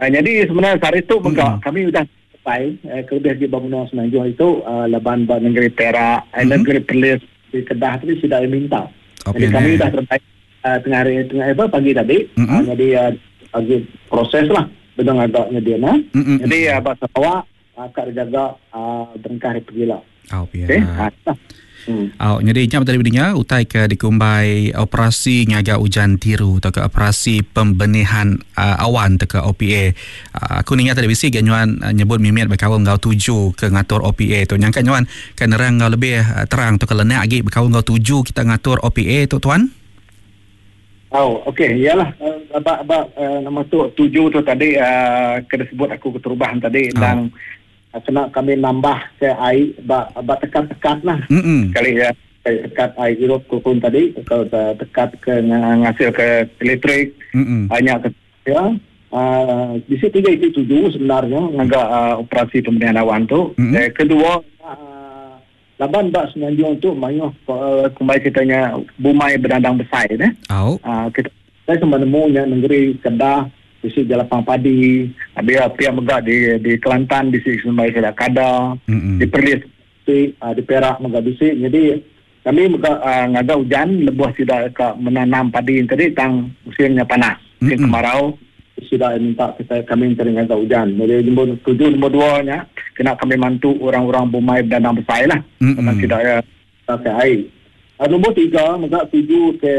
Jadi sebenarnya saat itu kami sudah sampai kelebih di Benua Semenanjung itu laban negeri Perak, negeri Perlis di Kedah tadi sudah minta. Jadi kami sudah terbaik tengah pagi tadi. Jadi bagi proses lah bedang agaknya dia nah. Jadi Sarawak akan jaga berengkah pergilah. Okay. Jadi jam tadi bininya utai ke dikumbai operasi ngaga hujan tiru atau ke operasi pembenihan awan ke OPA. Aku ingat tadi bisi ganyuan nyebut mimiat berkawan ngau 7 ke ngatur OPA tu. Nyangka nyuan kan nerang ngau lebih terang tu ke lenak lagi berkawan ngau 7 kita ngatur OPA tu tuan. Okey, iyalah nama tu 7 tu tadi kena sebut aku keterubahan tadi dan kena kami nambah ke air tekat-tekat lah kali ya tekat air hirup kupun tadi kalau tekat ke ngasil ke elektrik banyak ya di situ 7 sebenarnya ngaga operasi pembenihan awan tu. Kedua laban Semenanjung tu mayuh kembali kitanya bumai berdandang besar kita semua nemu negeri Kedah di sini Jalapang Padi, ada pihak megak di Kelantan, di sini Sumbai Kedah Kada, di Perlis, di Perak megak di sini. Jadi kami megak ngaga hujan, lebuh tidak menanam padi tadi tang musimnya panas, musim kemarau, sudah minta kami mencari ngaga hujan. Jadi nombor 2 nya kena kami bantu orang-orang bumai berdandang besar lah, memang tidak ke air. Nombor 3 megak tuju ke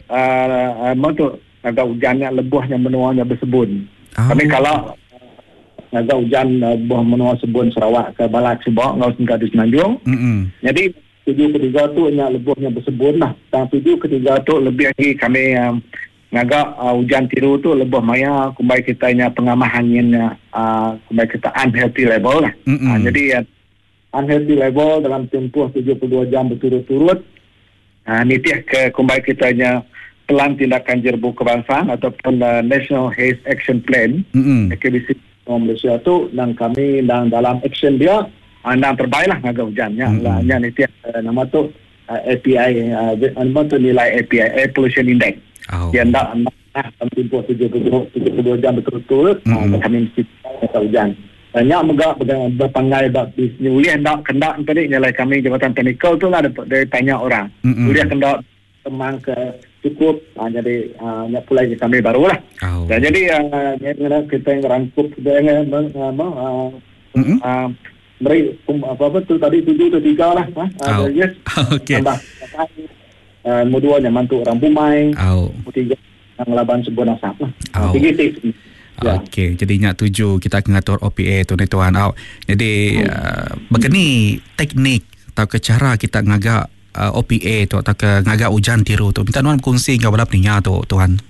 agak hujannya lebuhnya menuanya bersebun. Kami kalau agak hujan buah menua sebun Sarawak ke Balak Sebok ngau singkat di Semenanjung. Jadi 7 ketiga tu lebuhnya bersebun lah. Dan 7 ketiga tu lebih lagi kami ngagak hujan tiru tu lebuh maya kumbai kitanya pengamahannya kumbai kita unhealthy level lah. Jadi unhealthy level dalam tempoh 72 jam berturut-turut nitiah ke kumbai kitanya Pelan Tindakan Jerbu Kebangsaan ataupun National Haze Action Plan KBC Malaysia tu dan kami dalam action dia dan terbaiklah ngaga hujannya hanya nanti nama tu API nama tu nilai API Air Pollution Index dia ndak dalam tempoh 72 jam betul-betul kami mesti ngaga hujan banyak megak berpangai bisnis uliah ndak kendak tadi nilai kami Jabatan Teknikal tu lah dari tanya orang uliah kendak temang ke cukup jadi pulai kami barulah. Dan jadi kita yang rangkup beri apa tu tadi 7 atau 3 lah yes. Tambah nombor 2 nya mantu orang bumai. Nombor 3 yang laban sebuah nasab lah. 3 Okey, jadi nyak 7 kita akan ngatur OPA tu ni tuan. Jadi begini teknik atau ke cara kita ngagak OPA tu atau ke ngagak hujan tiru tu minta nuan kongsi kau balap ninya tu tuan.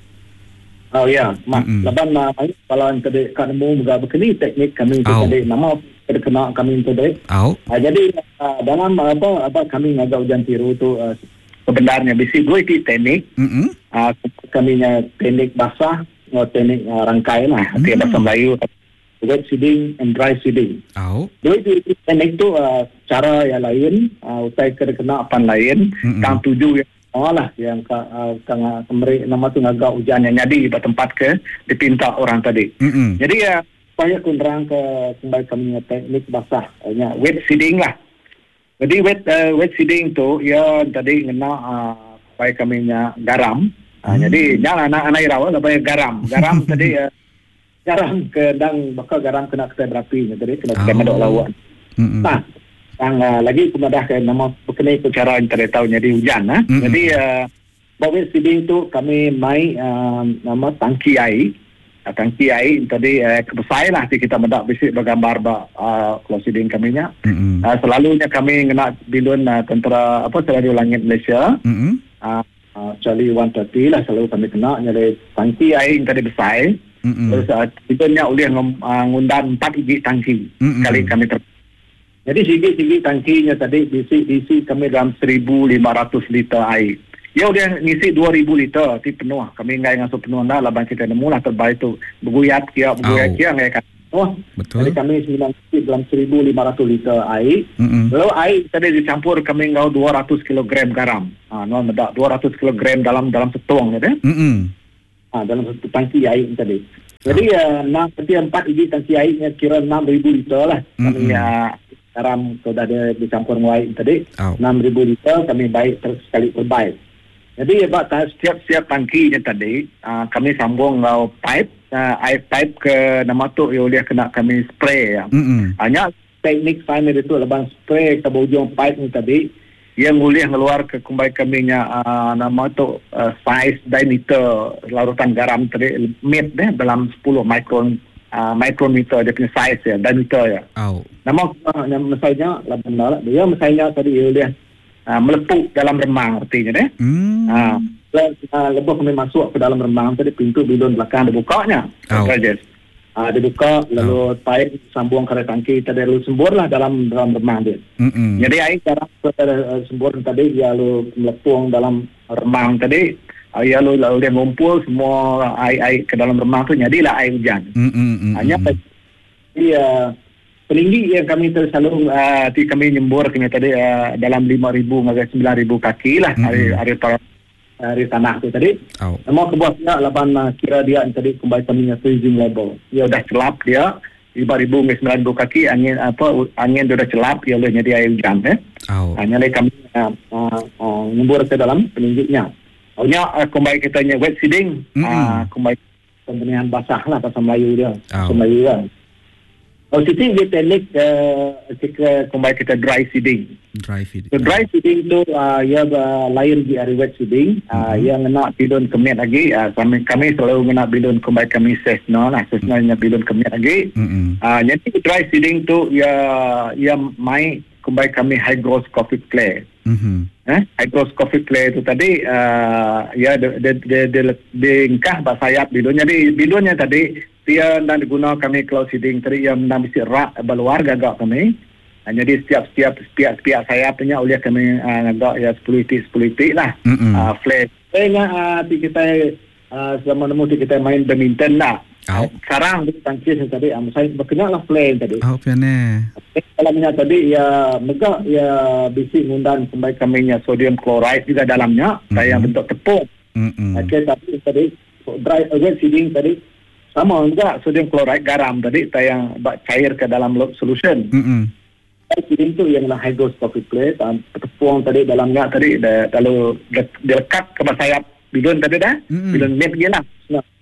Laban kalau tadi kat nemu juga begini teknik kami tadi nama terkenal kami tadi. Jadi dalam apa kami ngagak hujan tiru tu sebenarnya bisi 2 teknik. Kami nya teknik basah atau teknik rangkai lah artinya bahasa Melayu wet seeding and dry seeding. Dua teknik tu cara yang lain, utai kena apan lain, tang 7 yang lah yang kemeri nama tu ngagak hujan yang jadi di tempat ke dipinta orang tadi. Jadi supaya kunderang ke kembali kami teknik basah, wet seeding lah. Jadi wet seeding tu ya tadi kena supaya kami garam. Jadi jangan anak iraw lebih garam tadi garam kedang bakal garam kena ketai berapi tadi kena medok lawan. Nah, yang lagi kemudah ke nama berkenai cara yang tahu jadi hujan Jadi bawah seeding tu kami mai nama tangki air. Tangki air tadi kebesar lah kita mendak bisik bergambar kalau seeding kami nya. Selalunya kami kena bilun tentera Selalu Langit Malaysia. Charlie 130 lah selalu kami kena nyari tangki air yang tadi besar. Terus kita boleh ngundang 4 gigi tangki kali kami jadi sigi tangkinya tadi diisi kami dalam 1,500 liter air. Ya udah ngisi 2,000 liter ti penuh. Kami ngai ngasuh penuh dah laban kita nemu lah terbaik tu beguyat kia ngai kan. Jadi kami dalam 1,500 liter air. Lalu air tadi dicampur kami ngau 200 kg garam. Medak 200 kg dalam setuang gitu. Dalam satu tangki air tadi. Jadi setiap 4 biji tangki airnya kira 6,000 liter lah. Kami garam sudah ada dicampur dengan air tadi. 6,000 liter kami baik sekali per baik. Jadi setiap tangkinya tadi kami sambung pipe air pipe ke nama tu yang boleh kena kami spray ya. Hanya teknik final itu lepas spray ke ujung pipe ni tadi yang boleh keluar ke kumbai kaminya nama tu size diameter larutan garam tadi mid dalam 10 micrometer dia punya size ya, diameter ya. Nama misalnya dia misalnya tadi dia boleh melepuk dalam remang artinya deh. Lepas kami masuk ke dalam remang tadi pintu bidon belakang dibukanya. Dibuka lalu pipe sambung ke tangki tadi lalu sembur lah dalam remang dia. Jadi air garam sembur tadi dia lalu melepung dalam remang tadi. Lalu dia ngumpul semua air ke dalam remang tu jadilah air hujan. Hanya peninggi yang kami selalu kami nyembur tadi dalam 5,000 hingga 9,000 kaki lah hari tanah tu tadi. Semua kebuatnya laban kira dia tadi kembali kami freezing level. Dia dah celap dia 5,000 hingga 9,000 kaki angin dia dah celap dia boleh jadi air hujan hanya kami nyembur ke dalam peningginya. Kembali kita wet seeding kembali pembenihan basah lah bahasa Melayu dia. Bahasa Melayu kan. Siti dia teknik kembali kita dry seeding. Dry seeding tu ia lain di area wet seeding. Ia kena bidon kemit lagi. Kami selalu kena bidon kembali kami seasonal bidon kemit lagi. Jadi dry seeding tu ia mai kembali kami hygroscopic clay. Hygroscopic clay tu tadi ia diingkah basayap bidon. Jadi bidonnya tadi dia dan digunakan kami cloud seeding tadi yang mesti rak keluar gagak kami. Jadi setiap spiak sayapnya oleh kami agak ya 10 itik lah. Flat. Kita selama nemu kita main badminton lah. Sekarang tangkis tadi saya berkenal lah flat tadi. Dalamnya tadi ya megak ya bisi ngundan kembali kaminya sodium chloride juga dalamnya saya bentuk tepung. Tapi tadi dry wet seeding tadi sama juga sodium chloride garam tadi yang cair ke dalam solution. Seeding tu yang hygroscopic clay tepung tadi dalamnya tadi lalu dilekat ke sayap bidon tadi bidon net dia lah.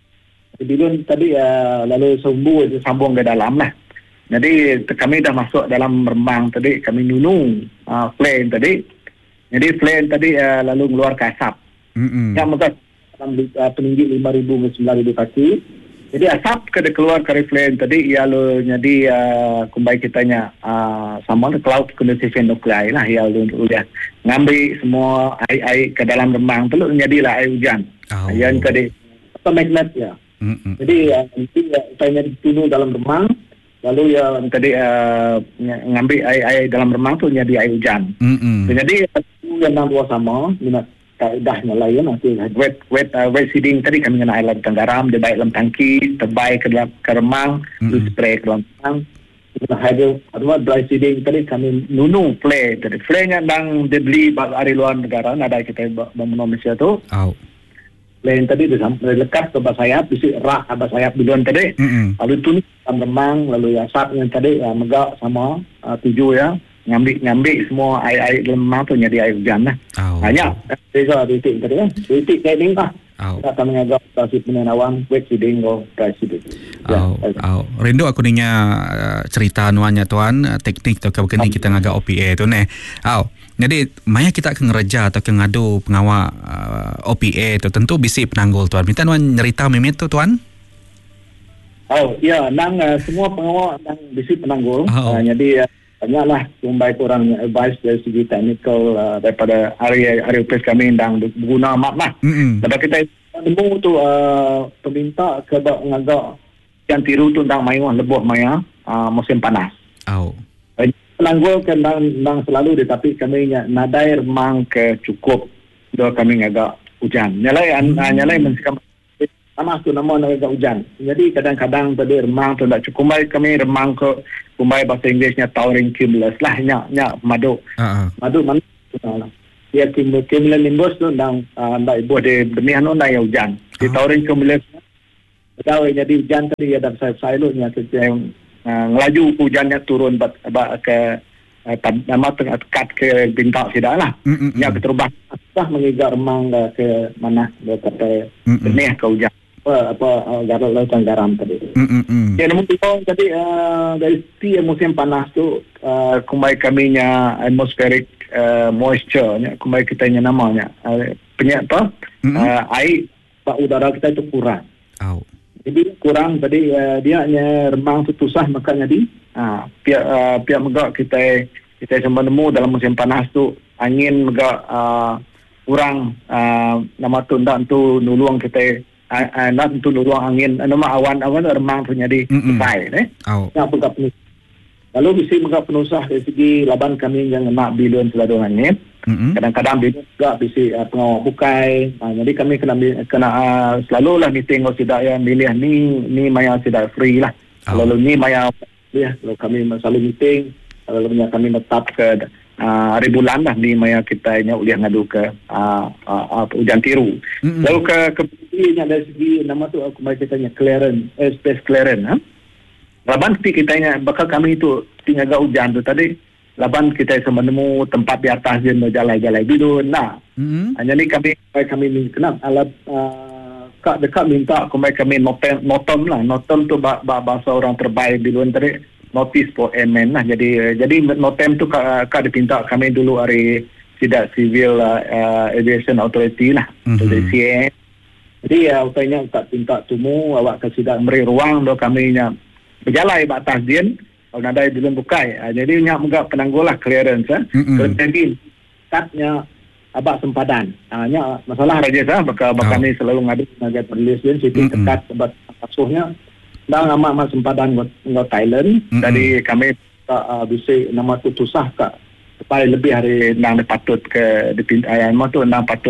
Bidon tadi lalu sambung ke dalam lah. Jadi kami dah masuk dalam remang tadi kami nunung flame tadi. Jadi flame tadi lalu keluar ke asap. Yang mungkin dalam peninggi 5,000 ke 9,000 kaki. Jadi asap keluar ke flame tadi ia lalu jadi kumbai kitanya sama cloud condensation nuclei lah ia lalu ngambil semua air ke dalam remang tu jadilah air hujan. Yang tadi magnet ya. Jadi saya ditunu dalam remang lalu yang tadi ngambil air dalam remang tu jadi air hujan. Jadi yang dua sama minat kaedahnya lain nanti wet seeding tadi kami kena air larutan garam dia baik dalam tangki terbaik ke remang lalu spray ke dalam remang. Dry seeding tadi kami nunung flay tadi flaynya yang dibeli dari luar negara ada kita bangun Malaysia tu. Lain tadi lekat ke basayap bisi rak basayap bidon tadi lalu tunis dalam remang lalu asapnya tadi megak sama tujuh ya ngambil semua air dalam remang tu jadi air hujan lah. Hanya beza titik tadi titik teknik lah. Kita akan mengagak operasi pembenihan awan wet seeding atau dry seeding. Rindu aku ninya cerita nuannya tuan teknik atau begini kita ngagak OPA tu ne. Jadi maya kita akan ngereja atau ngadu pengawal OPA tu tentu bisi penanggul tuan. Minta nuan nyerita mimit tu tuan. Ya, semua pengawal nang bisi penanggul. Jadi banyaklah kumbai kurang advice dari segi technical daripada area pes kami yang guna map lah. Sebab kita nemu tu peminta ke ngagak yang tiru tu tentang mayuan lebuh maya musim panas. Penanggul kan nang selalu tetapi kami nadai remang ke cukup do kami ngagak hujan. Nyalai mensikam panas tu nama agak hujan. Jadi kadang-kadang tadi remang tu tak cukup baik kami remang ke kumbai bahasa Inggerisnya towering cumulus lah nya madu. Madu mana? Dia cumulonimbus tu nang ibu de benih anu nang hujan. Di towering cumulus Pegawai jadi hujan tadi ada saya-sayanya kita ngelaju hujannya turun ke nama tengah tekat ke bintang sidak lah. Yang terubah mengigar remang ke mana kata benih ke hujan garam lautan garam tadi. Yang nombor 2 tadi dari setiap musim panas tu kumbai kaminya atmospheric moisture kumbai kitanya namanya air udara kita itu kurang. Jadi kurang tadi dia hanya remang tu susah makanya pihak megak kita semua nemu dalam musim panas tu angin megak kurang nama tu ndak tu nulung kita nak tu nulung angin nama awan remang tu jadi selesai nak megak penuh. Lalu bisa megak penusah dari segi laban kami yang nak bilion seladu angin. Kadang-kadang dia juga bisa pengawal bukai. Jadi kami kena selalu lah meeting tidak ya milih ni maya tidak free lah. Kalau ni maya ya, kalau kami selalu meeting, kalau kami tetap ke hari bulan lah ni maya kita boleh ngadu ke hujan tiru. Lalu kemudian dari segi nama tu aku mai kitanya clearance, space clearance. Laban kita bakal kami itu tinggal hujan tu tadi. Laban kita semua nemu tempat di atas je jalan-jalan bidun. Hanya ni kami kenal alat dekat minta kami notem lah. Notem tu bahasa orang terbaik bidun tadi notice for airmen lah. Jadi notem tu kak dipinta kami dulu hari tidak Civil Aviation Authority lah. Jadi CAA. Jadi utanya tak pinta tumu awak ke sidak beri ruang do kami berjalan batas dia. Kalau nadai belum bukai. Jadi nyak megak penanggulah clearance. Jadi katnya abak sempadan. Nyak masalah raja bakal ni selalu ngadu ngajar perlis dia situ tekat sebab asuhnya dah amat sempadan ngau Thailand. Jadi kami bisa nama tu susah kak supaya lebih hari nang patut ke dipintai tu nang patut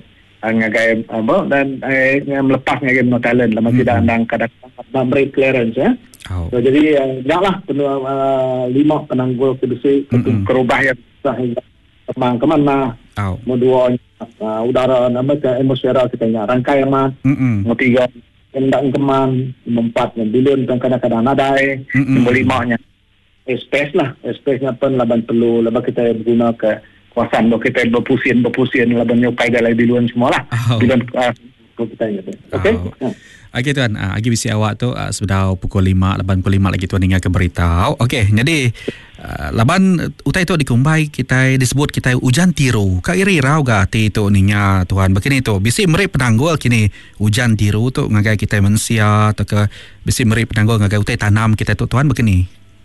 ngagai dan melepas ngagai ngau Thailand lama tidak nang kadang beri clearance So, jadi janganlah penuh 5 penanggul kedisi kerubah yang susah hingga terbang ke mana. Kedua udara nama ke atmosfera kita rangkai amat. Nombor 3 kendang keman. Nombor 4 bilion kadang-kadang nadai. Nombor 5 space lah. Space-nya pun laban perlu laban kita guna ke kawasan kita berpusing laban nyukai dalam bilion semua lah. Bilion kita ingat. Okey. Okey tuan, lagi bisi awak tu sebenarnya pukul 5, 8.5 lagi tuan ingat ke beritahu. Okey, jadi laban utai tu dikumbai kita disebut kita hujan tiru. Kak iri rau ga ti tu ninya tuan begini tu. Bisi meri penanggul kini hujan tiru tu ngagai kita manusia atau ke bisi meri penanggul ngagai utai tanam kita tu tuan begini.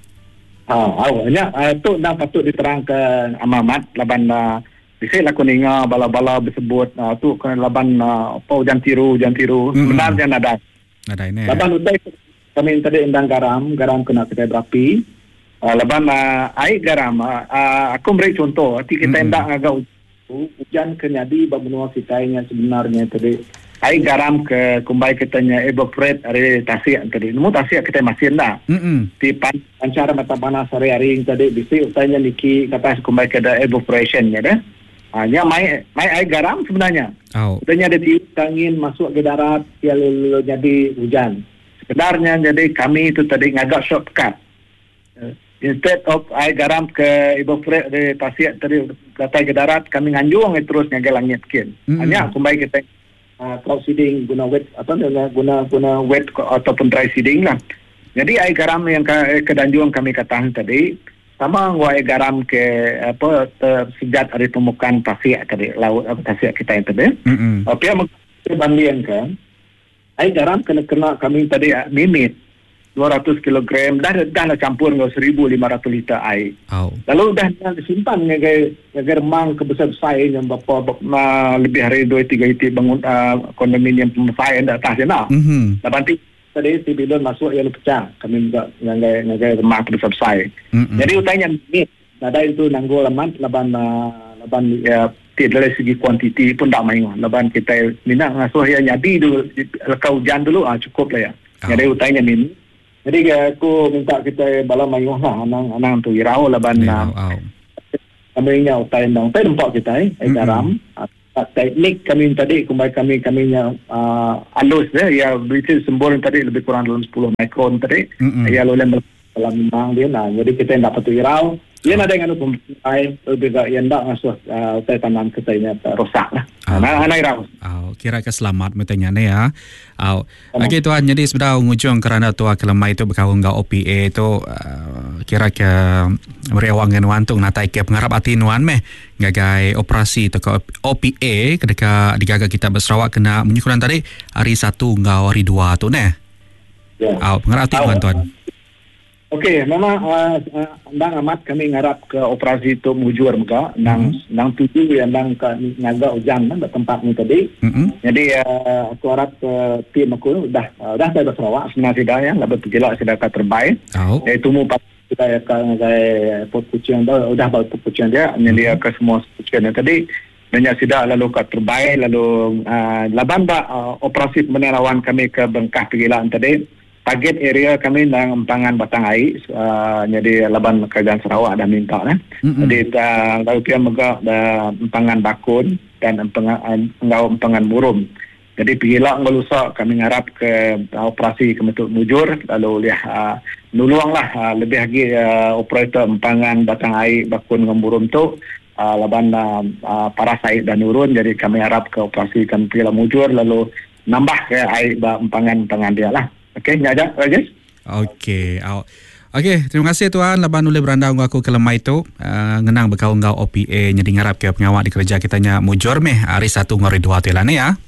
Awalnya tu dah patut diterangkan amamat laban bisa laku ninga bala-bala disebut tu kan laban hujan tiru sebenarnya nadai ni laban utai kami tadi endang garam kena kedai berapi laban air garam aku beri contoh kita endang agak hujan kenyadi benua kita yang sebenarnya tadi air garam ke kumbai kitanya evaporate dari tasik tadi nemu tasik kita masih dah di pancara mata panas hari-hari tadi bisa utainya niki kata kumbai kada evaporation ya dah. Hanya mai air garam sebenarnya. Sebenarnya ada tiup angin masuk ke darat, dia lalu jadi hujan. Sebenarnya jadi kami itu tadi ngagak shortcut. Instead of air garam ke evaporate dari tasik tadi datang ke darat, kami nganjung terus ngagai langit kin. Hanya kumbai kita cloud seeding guna wet atau guna wet ataupun dry seeding lah. Jadi air garam yang ke danjung kami katakan tadi sama air garam ke sejat dari permukaan tasik tadi laut tasik kita yang tadi. Tapi bandingkan air garam kena kami tadi limit 200 kg dah campur dengan 1,500 liter air. Lalu dah disimpan ngagai remang kebesar-besar yang berapa lebih hari 2-3 itu bangun kondominium pemesai yang atas sana. Lepas tadi si bilon masuk yang pecah kami juga ngagai remang kebesar-besar. Jadi utanya ni ada itu nanggul laman laban tidak dari segi kuantiti pun tak main. Laban kita minat ngasuh yang jadi dulu lekau hujan dulu cukup lah ya. Jadi utanya ni. Jadi aku minta kita bala mayuh lah anang tu irau laban kami nya utai nampak kita garam teknik kami tadi kaminya halus ya berisi sembur tadi lebih kurang dalam 10 mikron tadi ya lalu dalam memang dia jadi kita yang dapat irau dia ada yang pemulai lebih yang tak ngasuh saya tanam kesainya rosak lah anak irau kira keselamat metanya ni ya okey tuan jadi sudah ujung kerana tua kelemah itu berkawin dengan OPA itu kira ke meriawang dengan wantung natai ke pengharap hati nuan meh gagai operasi tu OPA ketika digaga kita berserawak kena menyukuran tadi hari 1 ngau hari 2 tu ne pengharap hati tuan. Okey, memang ndang amat kami ngarap ke operasi tu mujur muka nang tuju yang nang ngaga ujan di tempat ni tadi. Jadi aku harap tim aku dah pada Sarawak sebenarnya dah ya lebih pergilah sudah terbaik. Itu mu kita akan pot kucing dah udah bawa pot kucing dia menyelia ke semua kucing tadi. Dan sudah lalu ke terbaik lalu laban operasi penerawan kami ke Bengkah pergilaan tadi. Target area kami dalam empangan batang air jadi laban kerajaan Sarawak dah minta jadi lalu dia megak empangan bakun dan empangan murum jadi pergilah ngelusak kami ngarap ke operasi kementuk mujur lalu lihat nuluanglah lebih lagi operator empangan batang air bakun dengan murum tu laban Parasite dan Nurun jadi kami harap ke operasi kami pergilah mujur lalu nambah ke air empangan dia lah. Okey, nyada, Rajesh. Okey, terima kasih tuan. Laban boleh beranda aku ke lemah itu ngenang berkawan ngau OPA jadi ngarap ke pengawak di kerja kitanya mujur meh hari 1 ngori 2 tu lah ni ya.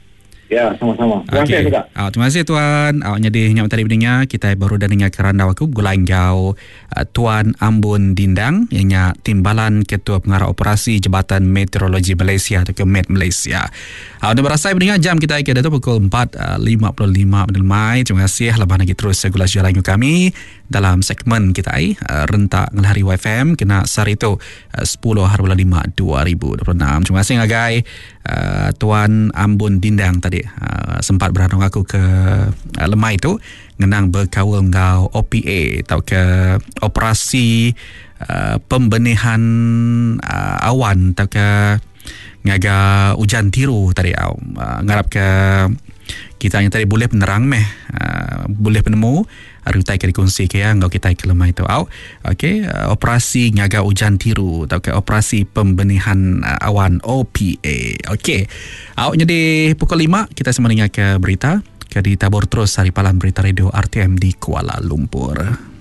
Ya, sama-sama. Terima kasih juga. Terima kasih tuan. Jadi nyam tadi bininya kita baru dah dengar keranda aku gulain jauh Tuan Ambon Dindang ianya Timbalan Ketua Pengarah Operasi Jabatan Meteorologi Malaysia atau ke Met Malaysia. Ada berasa bininya jam kita ke datuk pukul 4.55 Mai. Terima kasih laban lagi terus segala jalan kami dalam segmen kita rentak ngelahari YFM kena sari itu 10/5/2026. Terima kasih ngagai Tuan Ambon Dindang tadi sempat beradong aku ke lemah itu ngenang berkawal ngau OPA atau ke operasi pembenihan awan atau ke ngaga hujan tiru tadi ngarap ke kita yang tadi boleh penerang boleh penemu rutai ke dikongsi ke ngau kita ke lemah itu okey operasi ngaga hujan tiru atau ke operasi pembenihan awan OPA okey jadi pukul 5 kita semua dengar ke berita ke ditabur terus hari palan berita radio RTM di Kuala Lumpur.